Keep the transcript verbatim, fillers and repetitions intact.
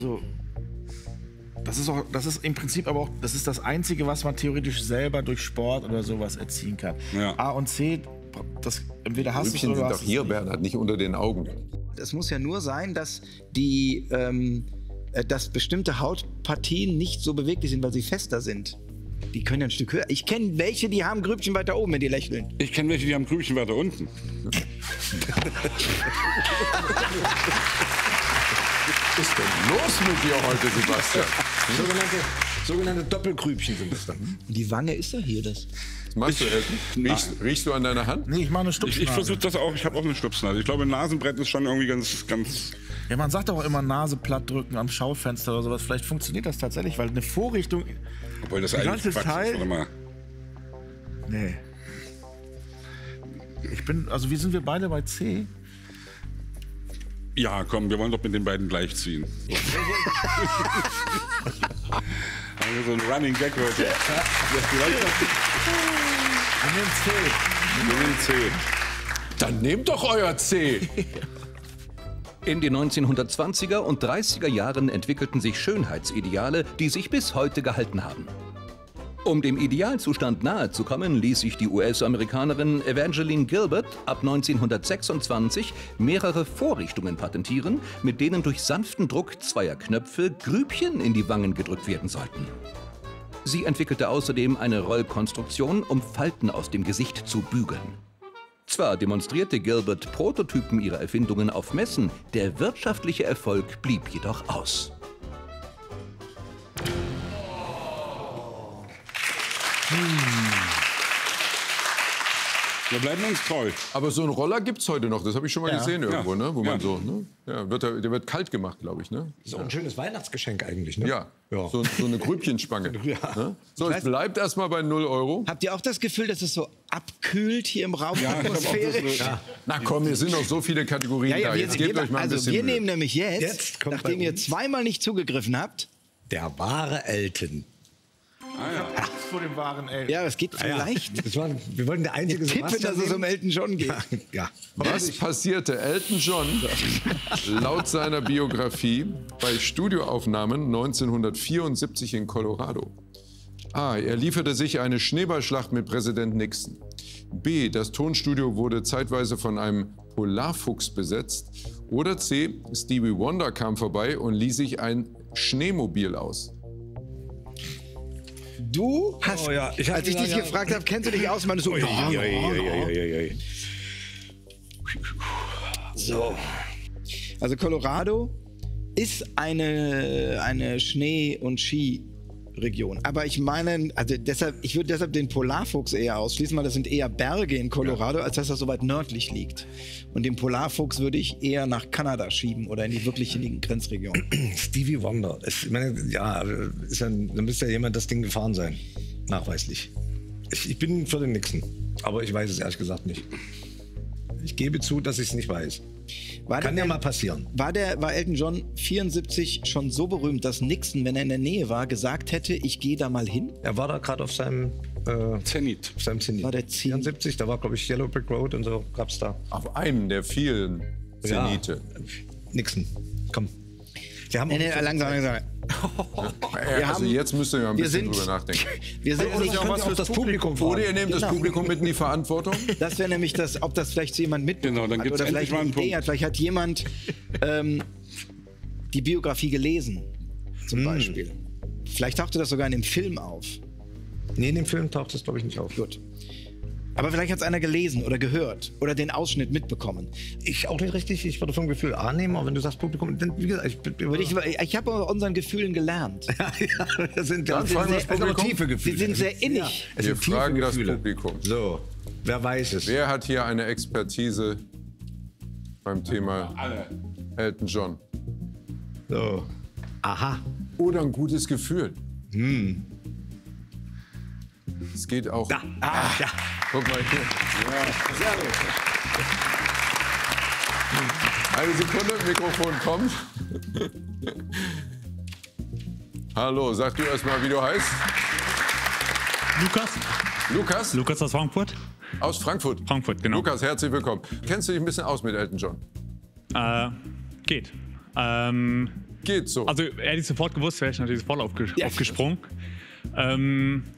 So. Das ist, auch, das ist im Prinzip aber auch, das ist das Einzige, was man theoretisch selber durch Sport oder sowas erzielen kann. Ja. A und C, das, entweder hast du es Grübchen oder sind du doch hast hier, es Bernhard, nicht unter den Augen. Es muss ja nur sein, dass die, ähm, äh, dass bestimmte Hautpartien nicht so beweglich sind, weil sie fester sind. Die können ja ein Stück höher. Ich kenne welche, die haben Grübchen weiter oben, wenn die lächeln. Ich kenne welche, die haben Grübchen weiter unten. Was ist denn los mit dir heute, Sebastian? Sogenannte, sogenannte Doppelgrübchen sind das dann. Und die Wange ist doch hier, das. Was machst du, Elton? Riechst, riechst du an deiner Hand? Nee, ich mache eine Ich, Stupsnase. ich versuche das auch, ich habe auch eine Stupsnase. Ich glaube, ein Nasenbrett ist schon irgendwie ganz, ganz... Ja, man sagt auch immer Nase platt drücken am Schaufenster oder sowas. Vielleicht funktioniert das tatsächlich, weil eine Vorrichtung... Obwohl das Die eigentlich ganze Quatsch Zeit- ist. Warte mal. Nee. Ich bin, also wie sind wir beide bei C? Ja, komm, wir wollen doch mit den beiden gleichziehen. So. Haben wir so ein Running Gag heute. Wir nehmen C. Wir nehmen C. Dann nehmt doch euer C. In den neunzehnhundertzwanziger und dreißiger Jahren entwickelten sich Schönheitsideale, die sich bis heute gehalten haben. Um dem Idealzustand nahezukommen, ließ sich die U S-Amerikanerin Evangeline Gilbert ab neunzehnhundertsechsundzwanzig mehrere Vorrichtungen patentieren, mit denen durch sanften Druck zweier Knöpfe Grübchen in die Wangen gedrückt werden sollten. Sie entwickelte außerdem eine Rollkonstruktion, um Falten aus dem Gesicht zu bügeln. Zwar demonstrierte Gilbert Prototypen ihrer Erfindungen auf Messen, der wirtschaftliche Erfolg blieb jedoch aus. Wir bleiben uns treu. Aber so einen Roller gibt's heute noch, das habe ich schon mal Ja. gesehen irgendwo, Ja. ne? Wo man Ja. so, ne? Ja, wird der, der wird kalt gemacht, glaube ich, ne? Ist auch ein schönes Weihnachtsgeschenk eigentlich, ne? Ja, Ja. So, so eine Grübchenspange. Ja. Ne? So, es bleibt erstmal bei null Euro. Habt ihr auch das Gefühl, dass es so abkühlt hier im Raum? Ja, ich hab auch atmosphärisch? das, ja. Na komm, hier sind noch so viele Kategorien Ja, ja, da. wir, Jetzt gebt wir, euch mal ein also bisschen wir Mühe. nehmen nämlich jetzt, Jetzt kommt nachdem bei ihr uns- zweimal nicht zugegriffen habt, Der wahre Elton. Vor dem wahren Elf. ja, es geht so leicht. Das war, wir wollten der einzige Tippen, dass es um Elton John geht. Ja. Was passierte Elton John laut seiner Biografie bei Studioaufnahmen neunzehnhundertvierundsiebzig in Colorado? A. Er lieferte sich eine Schneeballschlacht mit Präsident Nixon. B. Das Tonstudio wurde zeitweise von einem Polarfuchs besetzt. Oder C. Stevie Wonder kam vorbei und ließ sich ein Schneemobil aus. Du hast, Oh ja, ich hab als ich dich gesagt, ja. gefragt habe, kennst du dich aus? Meine so, ja, Ui, ja, ui, ja, ui, ja. ui, ui. So. Also Colorado ist eine, eine Schnee- und Skiregion. Aber ich meine, also deshalb, ich würde deshalb den Polarfuchs eher ausschließen, weil das sind eher Berge in Colorado, als dass das so weit nördlich liegt. Und den Polarfuchs würde ich eher nach Kanada schieben oder in die wirkliche Grenzregion. Stevie Wonder. Es, ich meine, ja, ist ja, dann müsste ja jemand das Ding gefahren sein. Nachweislich. Ich, ich bin für den Nixon. Aber ich weiß es ehrlich gesagt nicht. Ich gebe zu, dass ich es nicht weiß. War Kann der, ja mal passieren. war, der, war Elton John vierundsiebzig schon so berühmt, dass Nixon, wenn er in der Nähe war, gesagt hätte, ich gehe da mal hin? Er war da gerade auf seinem, äh, Zenit. auf seinem Zenit. War der Zenit? vierundsiebzig, da war, glaube ich, Yellow Brick Road und so gab's da. Auf einen der vielen Zenite. Ja. Nixon. Komm. Wir haben Nee, nee, langsam, langsam. Ja, also haben- jetzt müsst ihr mal ein wir bisschen sind- drüber nachdenken. Wir sind Oder nicht, könnt ihr auch das Publikum fragen. Oder ihr nehmt das Genau. Publikum mit in die Verantwortung. das wäre nämlich das, ob das vielleicht so jemand mitbekommen Genau, dann hat gibt's oder endlich vielleicht mal eine einen Idee Punkt. hat. Vielleicht hat jemand ähm, die Biografie gelesen, zum Beispiel. Vielleicht tauchte das sogar in dem Film auf. Nee, in dem Film taucht das, glaube ich, nicht auf. Gut. Aber vielleicht hat es einer gelesen oder gehört oder den Ausschnitt mitbekommen. Ich auch nicht richtig. Ich würde vom Gefühl A nehmen, aber wenn du sagst Publikum, dann, wie gesagt, ich, Und ich, ich habe aus unseren Gefühlen gelernt. ja, das sind Dann ganz fragen wir sehr, das Publikum. tiefe Sie Gefühle. sind sehr innig. Ja, es Wir sind tiefe fragen das Gefühle. Publikum. So, wer weiß es? Wer hat hier eine Expertise beim Thema Alle. Elton John? So. Aha. Oder ein gutes Gefühl? Hm. Es geht auch. Da. Ah, ja. Guck mal hier. Eine Sekunde, Mikrofon kommt. Hallo, sag du erst mal, wie du heißt. Lukas. Lukas Lukas aus Frankfurt. aus Frankfurt. Frankfurt, genau. Lukas, herzlich willkommen. Kennst du dich ein bisschen aus mit Elton John? Äh, geht. Ähm, Geht so. Also, hätte ich sofort gewusst, wäre ich natürlich sofort aufges Ja. aufgesprungen. Ähm,